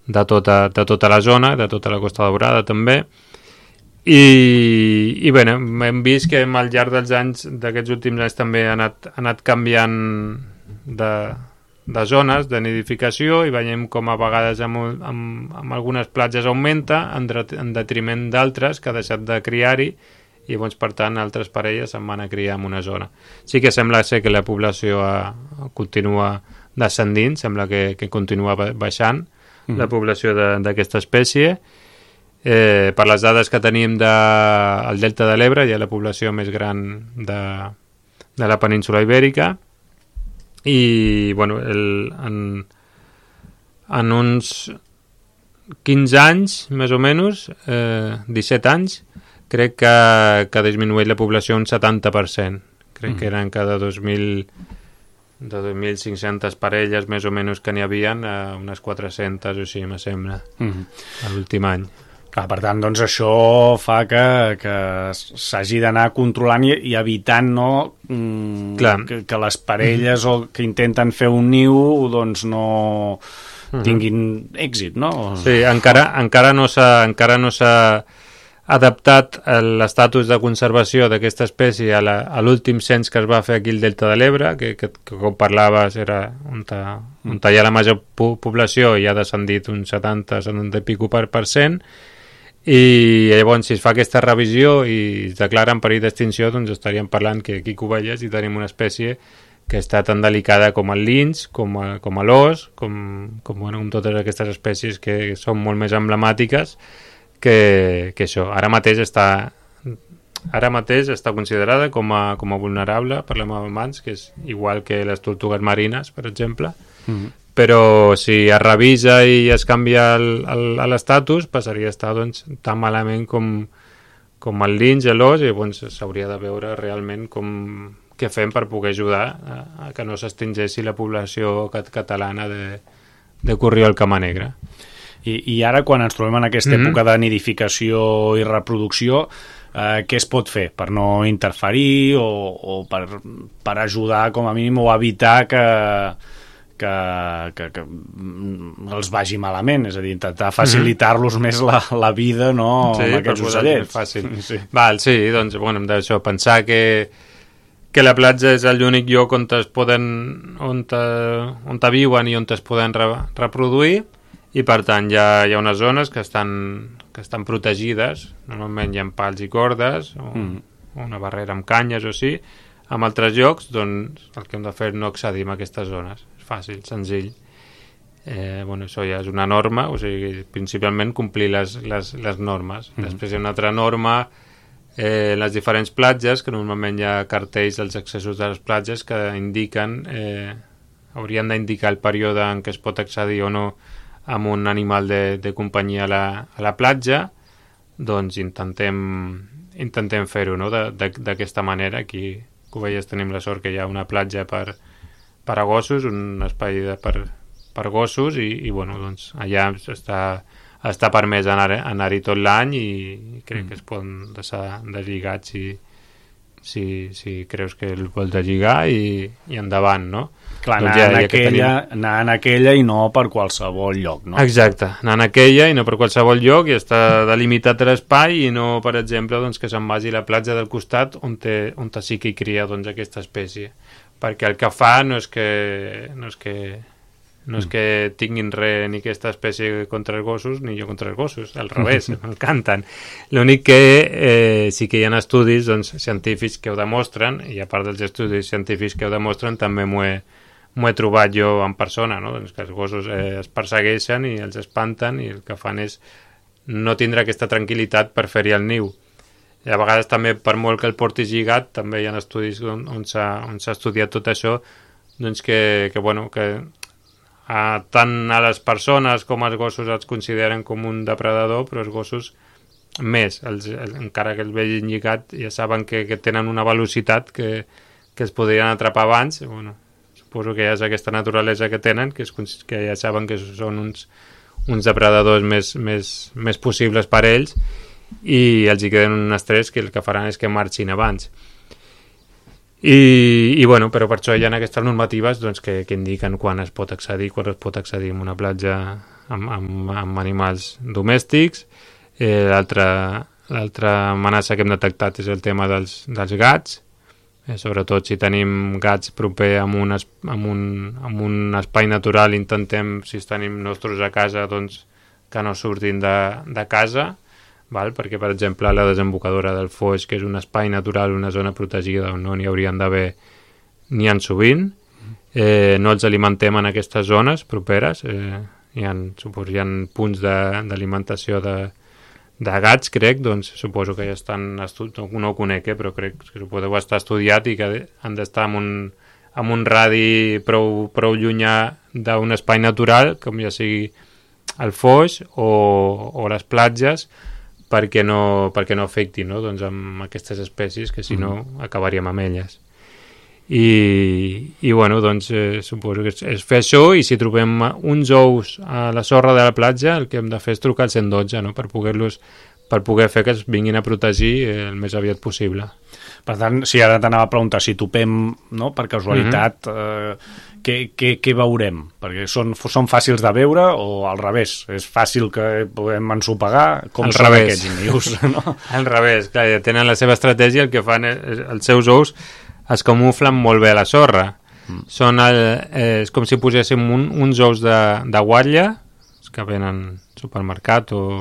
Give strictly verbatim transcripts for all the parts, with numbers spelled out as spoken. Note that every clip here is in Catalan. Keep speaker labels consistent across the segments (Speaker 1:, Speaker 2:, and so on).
Speaker 1: de tota, de tota la zona, de tota la Costa Daurada també. I, i bé, hem vist que al llarg dels anys, d'aquests últims anys també ha anat, ha anat canviant de, de zones de nidificació, i veiem com a vegades amb, amb, amb algunes platges augmenta en, en detriment d'altres que ha deixat de criar-hi, i llavors, per tant, altres parelles se'n van a criar en una zona. Sí que sembla ser que la població ha, continua descendint, sembla que, que continua baixant mm. la població d'aquesta espècie. Eh, per les dades que tenim del de, Delta de l'Ebre, hi ha la població més gran de, de la península Ibèrica, i bueno, el, en, en uns quinze anys més o menys, eh, disset anys, crec que, que ha disminuït la població un setanta per cent. Crec mm. que eren cada dos mil de dos mil cinc-centes parelles més o menys que n'hi havia, eh, unes quatre-centes o així, me sembla, mm. a l'últim any.
Speaker 2: Clar, per tant, doncs això fa que, que s'hagi d'anar controlant i, i evitant, no, mm, que, que les parelles mm. o que intenten fer un niu doncs no mm. tinguin èxit, no?
Speaker 1: Sí, encara, encara no s'ha encara no s'ha adaptat l'estatus de conservació d'aquesta espècie a l'últim cens que es va fer aquí al Delta de l'Ebre, que, que, que com parlaves era on, ta, on hi ha la major po població, i ha descendit un setanta, setanta i pico per, per cent, i llavors si es fa aquesta revisió i es declara en perill d'extinció, doncs estaríem parlant que aquí a Cubelles hi tenim una espècie que està tan delicada com el linx, com, a, com a l'os, com, com, bueno, com totes aquestes espècies que són molt més emblemàtiques que, que això. Ara mateix està ara mateix està considerada com a, com a vulnerable, parlem abans, que és igual que les tortugues marines, per exemple, mm-hmm. però si es revisa i es canvia l'estatus, passaria a estar doncs, tan malament com, com el linx i l'os, i llavors s'hauria de veure realment com, què fem per poder ajudar a, a que no s'extingeixi la població cat catalana de, de corriol cama negra.
Speaker 2: I, I ara, quan ens trobem en aquesta mm-hmm. època de nidificació i reproducció, eh, què es pot fer per no interferir o, o per, per ajudar com a mínim o evitar que, que, que, que els vagi malament? És a dir, intentar facilitar-los mm-hmm. més la, la vida, no,
Speaker 1: sí,
Speaker 2: amb aquests ocellets.
Speaker 1: Fàcil. Sí. Val, sí, doncs, bueno, hem d'això, pensar que que la platja és l'únic lloc on es poden on, te, on te viuen i on es poden re, reproduir, i per tant hi ha, hi ha unes zones que estan, que estan protegides, normalment hi ha pals i cordes o, mm. o una barrera amb canyes o així. En altres llocs, doncs, el que hem de fer és no accedir a aquestes zones, és fàcil, senzill. Eh, bueno, això ja és una norma, o sigui, principalment complir les, les, les normes. Mm. Després hi ha una altra norma eh, les diferents platges, que normalment hi ha cartells als accessos de les platges que indiquen, eh, haurien d'indicar el període en què es pot accedir o no amb un animal de, de companyia a la, a la platja. Doncs intentem, intentem fer-ho, no? D'aquesta manera. Aquí a Cubelles tenim la sort que hi ha una platja per, per a gossos, un espai de, per, per gossos, i, i bueno, doncs allà està està permès anar-hi anar tot l'any, i crec mm. que es poden deixar de lligar si, si, si creus que el vols de lligar, i, i endavant, no?
Speaker 2: Clar, doncs anar, ja, en ja aquella, tenim... anar en aquella i no per qualsevol lloc, no?
Speaker 1: Exacte, anar en aquella i no per qualsevol lloc, i està delimitat l'espai, i no, per exemple, doncs, que se'n vagi a la platja del costat on, té, on té sí que hi cria doncs, aquesta espècie, perquè el que fa no és que no és que no és que tinguin res ni aquesta espècie contra els gossos ni jo contra els gossos, al revés, m'encanten. L'únic que eh, sí que hi ha estudis doncs, científics que ho demostren, i a part dels estudis científics que ho demostren també m'ho he, m'ho he trobat jo en persona, no? Doncs que els gossos eh, es persegueixen i els espanten, i el que fan és no tindre aquesta tranquil·litat per fer-hi el niu. I a vegades també, per molt que el portis lligat, també hi ha estudis on, on s'ha estudiat tot això, doncs que, que bueno, que Uh, tant a les persones com als gossos els consideren com un depredador, però els gossos més, els, el, encara que els vegin lligat, ja saben que, que tenen una velocitat que, que es podrien atrapar abans. Bueno, suposo que ja és aquesta naturalesa que tenen, que, és, que ja saben que són uns, uns depredadors més, més, més possibles per ells, i els hi queden un estrès que el que faran és que marxin abans. I, i bueno, però per això hi ha aquestes normatives doncs, que, que indiquen quan es pot accedir, quan es pot accedir a una platja amb, amb, amb animals domèstics. Eh, l'altra, l'altra amenaça que hem detectat és el tema dels, dels gats, eh, sobretot si tenim gats proper amb un, es, amb, un, amb un espai natural, intentem, si tenim nostres a casa, doncs que no surtin de, de casa, val? Perquè, per exemple, la desembocadura del Foix, que és un espai natural, una zona protegida on no n'hi haurien d'haver, n'hi ha sovint. Eh, no els alimentem en aquestes zones properes. Eh, hi ha, suposo, hi ha punts d'alimentació de, de, de gats, crec, doncs suposo que ja estan estudiats, no ho conec, eh, però crec que podeu estar estudiat i que han d'estar en un, en un radi prou, prou llunyà d'un espai natural, com ja sigui el Foix o, o les platges, perquè no, perquè no afecti, no? Doncs amb aquestes espècies, que si no mm. acabaríem amb elles. I, i bueno, doncs eh, suposo que és, és fer això, i si trobem uns ous a la sorra de la platja, el que hem de fer és trucar al cent dotze, no? Per poder-los, per poder fer que es vinguin a protegir eh, el més aviat possible.
Speaker 2: Per tant, si ara t'anava a preguntar si topem, no, per casualitat, mm-hmm. eh, què, què, què veurem? Perquè són, són fàcils de veure o al revés? És fàcil que podem ensopegar? Com
Speaker 1: al
Speaker 2: són
Speaker 1: revés.
Speaker 2: Aquests nius? No?
Speaker 1: Al revés, clar, tenen la seva estratègia, el que fan és, els seus ous es camuflen molt bé a la sorra. Mm. Són el, eh, és com si poséssim un, uns ous de, de guatlla, que venen al supermercat o,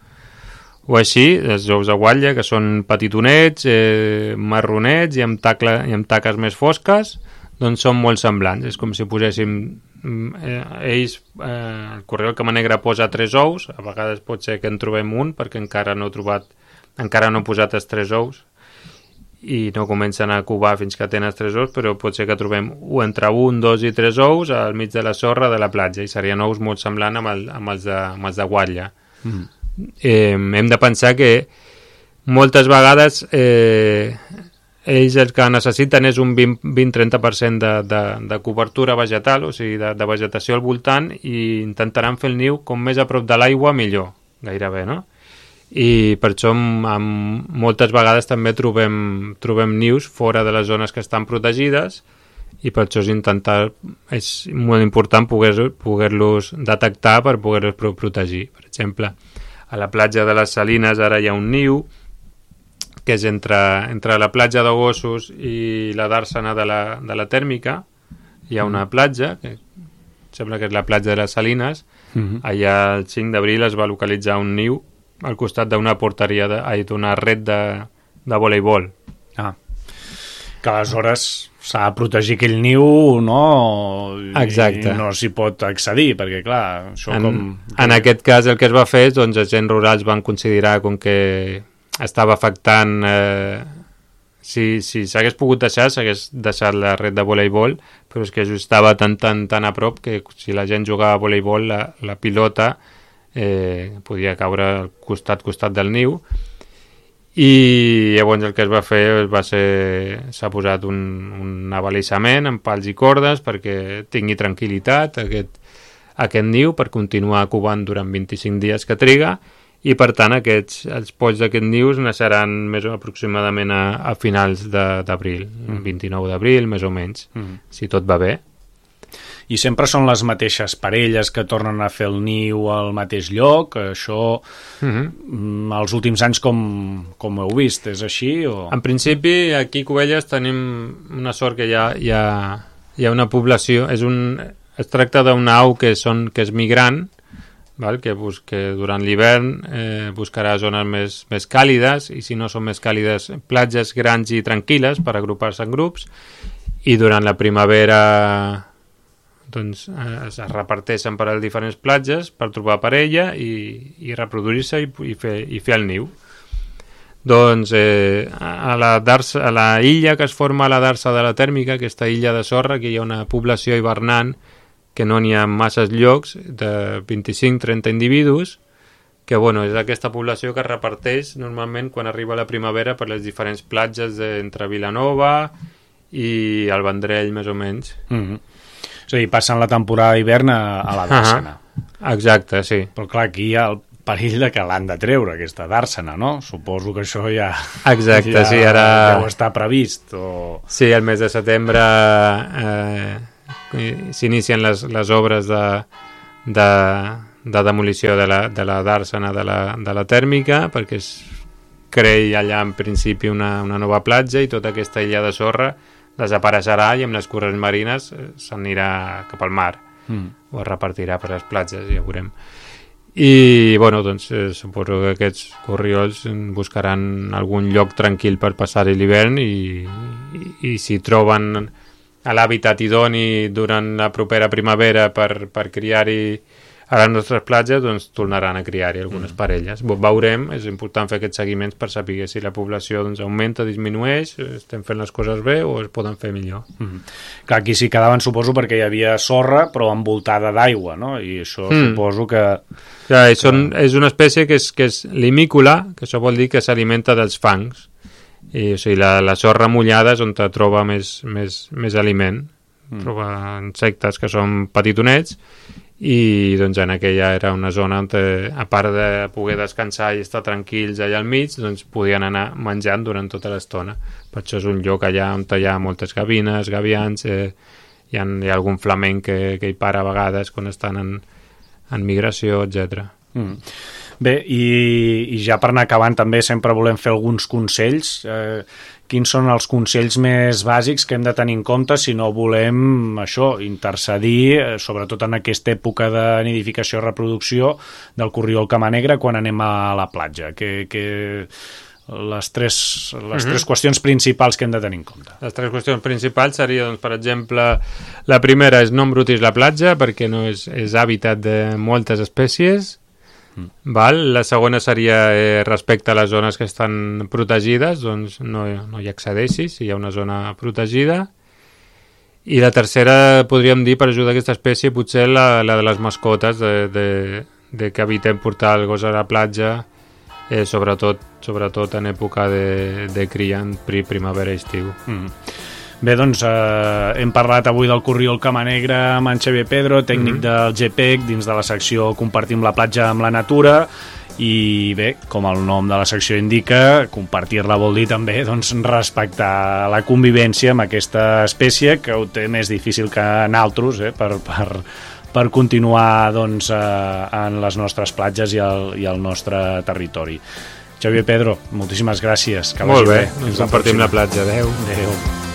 Speaker 1: o així, els ous de guatlla, que són petitonets, eh, marronets i amb, tacle, i amb taques més fosques, doncs són molt semblants. És com si poséssim eh, ells, eh, el correu que Camanegre posa tres ous, a vegades pot ser que en trobem un, perquè encara no he trobat, encara no he posat els tres ous, i no comencen a cubar fins que tenen els tres ous, però pot ser que trobem entre un, dos i tres ous al mig de la sorra de la platja, i serien ous molt semblants amb, el, amb, els, de, amb els de guatlla. Mm. Eh, hem de pensar que moltes vegades eh, ells el que necessiten és un vint a trenta per cent de, de, de cobertura vegetal, o sigui, de, de vegetació al voltant, i intentaran fer el niu com més a prop de l'aigua millor, gairebé, no? I per això amb, moltes vegades també trobem, trobem nius fora de les zones que estan protegides, i per això és intentar, és molt important poder-los poder detectar per poder-los protegir. Per exemple, a la platja de les Salines ara hi ha un niu que és entre, entre la platja de Gossos i la d'Àrsena de, la, de la Tèrmica. Hi ha una platja que sembla que és la platja de les Salines. Mm-hmm. Allà el cinc d'abril es va localitzar un niu al costat d'una porteria, d'una red de, de voleibol. Ah.
Speaker 2: Que aleshores s'ha de protegir aquell niu, no?
Speaker 1: Exacte.
Speaker 2: I no s'hi pot accedir, perquè clar, això
Speaker 1: en,
Speaker 2: com...
Speaker 1: En aquest cas el que es va fer, doncs els agents rurals van considerar com que estava afectant... Eh, si si s'hagués pogut deixar, s'hagués deixat la red de voleibol, però és que just estava tan, tan, tan a prop que si la gent jugava a voleibol, la, la pilota Eh, podia caure al costat costat del niu, i llavors el que es va fer va ser, s'ha posat un, un abalissament amb pals i cordes perquè tingui tranquil·litat aquest, aquest niu, per continuar covant durant vint-i-cinc dies que triga, i per tant aquests, els polls d'aquests nius naixeran més o aproximadament a, a finals d'abril, mm. vint-i-nou d'abril més o menys, mm. si tot va bé.
Speaker 2: I sempre són les mateixes parelles que tornen a fer el niu al mateix lloc? Això, uh-huh. els últims anys com, com heu vist? És així? O...
Speaker 1: En principi, aquí a Cubelles tenim una sort que hi ha, hi ha, hi ha una població, és un, es tracta d'una au que, són, que és migrant, val? Que, bus, que durant l'hivern eh, buscarà zones més, més càlides, i si no són més càlides, platges grans i tranquil·les per agrupar-se en grups, i durant la primavera... doncs eh, es reparteixen per a diferents platges per trobar parella i, i reproduir-se i, i, fer, i fer el niu. Doncs eh, a, la darsa, a la illa que es forma a la darsa de la Tèrmica, aquesta illa de sorra, que hi ha una població hivernant que no n'hi ha masses llocs, de vint-i-cinc a trenta individus, que bueno, és aquesta població que es reparteix normalment quan arriba la primavera per les diferents platges de, entre Vilanova i el Vendrell, més o menys.
Speaker 2: Mm-hmm. És a dir, passen la temporada d'hivern a, a la dàrsena.
Speaker 1: Uh-huh. Exacte, sí.
Speaker 2: Però clar, aquí hi ha el perill de que l'han de treure, aquesta dàrsena, no? Suposo que això ja...
Speaker 1: Exacte, ja, sí, ara...
Speaker 2: deu estar previst, o...
Speaker 1: Sí, el mes de setembre eh, s'inicien les, les obres de, de, de demolició de la, de la dàrsena de la, de la tèrmica, perquè es creï allà en principi una, una nova platja i tota aquesta illa de sorra desapareixerà i amb les corrents marines s'anirà cap al mar mm. o es repartirà per les platges, ja veurem. I bueno, doncs eh, suposo que aquests corriols buscaran algun lloc tranquil per passar l'hivern i, i, i si troben a l'hàbitat idoni durant la propera primavera per, per criar-hi a les nostres platges, doncs tornaran a criar-hi algunes mm. parelles. Veurem, és important fer aquests seguiments per saber si la població doncs, augmenta, disminueix, estem fent les coses bé o es poden fer millor.
Speaker 2: Mm. Clar, aquí s'hi quedaven, suposo, perquè hi havia sorra, però envoltada d'aigua, no? I això mm. suposo que...
Speaker 1: Ja, són, és una espècie que és, que és limícola, que això vol dir que s'alimenta dels fangs. I, o sigui, la, la sorra mullada és on te troba més, més, més aliment. Mm. Troba insectes que són petitonets i doncs en aquella era una zona on te, a part de poder descansar i estar tranquils allà al mig, doncs podien anar menjant durant tota l'estona. Per això és un lloc allà on hi ha moltes gavines, gavians, eh, hi, ha, hi ha algun flamenc que, que hi para a vegades quan estan en, en migració, etcètera. Mm.
Speaker 2: Bé, i, i ja per anar acabant també sempre volem fer alguns consells. Eh, quins són els consells més bàsics que hem de tenir en compte si no volem això, intercedir, eh, sobretot en aquesta època de nidificació i reproducció del corriol camanegre quan anem a la platja? Que, que les tres, les tres uh-huh. qüestions principals que hem de tenir en compte.
Speaker 1: Les tres qüestions principals seria, doncs, per exemple, la primera és no embrutis la platja perquè no és, és hàbitat de moltes espècies. Val? La segona seria eh, respecte a les zones que estan protegides, doncs no, no hi accedeixis si hi ha una zona protegida. I la tercera, podríem dir, per ajudar aquesta espècie, potser la, la de les mascotes, de, de, de que evitem portar el gos a la platja, eh, sobretot, sobretot en època de, de cria en primavera i estiu. Mm.
Speaker 2: Bé, doncs eh, hem parlat avui del corriol camanegre amb en Xavier Pedro, tècnic mm-hmm. del G P E C, dins de la secció Compartim la platja amb la natura, i bé, com el nom de la secció indica, compartir-la vol dir també doncs, respectar la convivència amb aquesta espècie que ho té més difícil que en altres, eh, per, per, per continuar doncs, eh, en les nostres platges i el, i el nostre territori. Xavier Pedro, moltíssimes gràcies.
Speaker 1: Que Molt bé, bé. Ens compartim la platja. Adéu.
Speaker 2: Adéu.